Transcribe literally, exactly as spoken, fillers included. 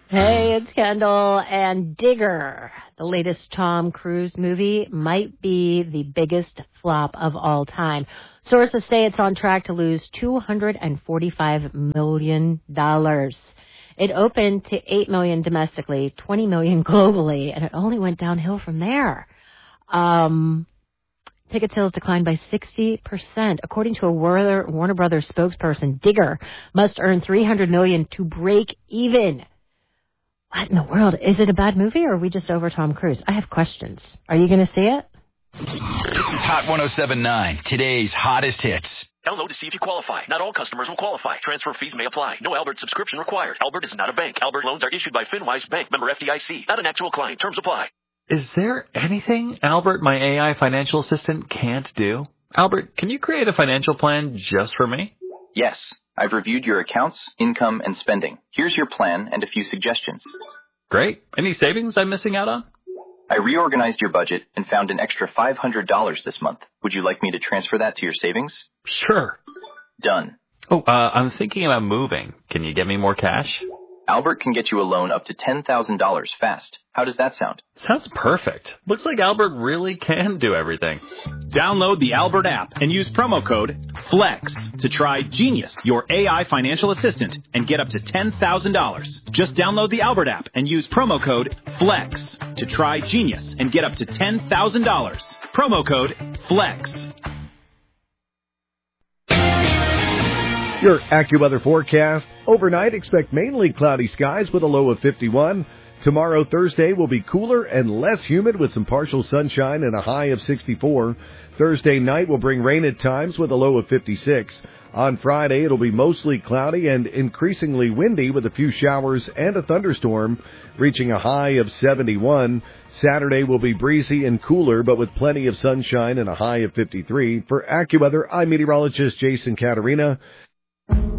Hey, it's Kendall, and Digger, the latest Tom Cruise movie, might be the biggest flop of all time. Sources say it's on track to lose two hundred forty-five million dollars. It opened to eight million dollars domestically, twenty million dollars globally, and it only went downhill from there. Um, ticket sales declined by sixty percent. According to a Warner, Warner Brothers spokesperson, Digger must earn three hundred million dollars to break even. What in the world? Is it a bad movie, or are we just over Tom Cruise? I have questions. Are you going to see it? This is Hot one oh seven point nine, today's hottest hits. Download to see if you qualify. Not all customers will qualify. Transfer fees may apply. No Albert subscription required. Albert is not a bank. Albert loans are issued by FinWise Bank, member F D I C. Not an actual client. Terms apply. Is there anything Albert, my A I financial assistant, can't do? Albert, can you create a financial plan just for me? Yes. I've reviewed your accounts, income, and spending. Here's your plan and a few suggestions. Great. Any savings I'm missing out on? I reorganized your budget and found an extra five hundred dollars this month. Would you like me to transfer that to your savings? Sure. Done. Oh, uh, I'm thinking about moving. Can you get me more cash? Albert can get you a loan up to ten thousand dollars fast. How does that sound? Sounds perfect. Looks like Albert really can do everything. Download the Albert app and use promo code FLEX to try Genius, your A I financial assistant, and get up to ten thousand dollars. Just download the Albert app and use promo code FLEX to try Genius and get up to ten thousand dollars. Promo code FLEX. Your AccuWeather forecast. Overnight, expect mainly cloudy skies with a low of fifty-one. Tomorrow, Thursday, will be cooler and less humid with some partial sunshine and a high of sixty-four. Thursday night will bring rain at times with a low of fifty-six. On Friday, it'll be mostly cloudy and increasingly windy with a few showers and a thunderstorm, reaching a high of seventy-one. Saturday will be breezy and cooler, but with plenty of sunshine and a high of fifty-three. For AccuWeather, I'm meteorologist Jason Caterina.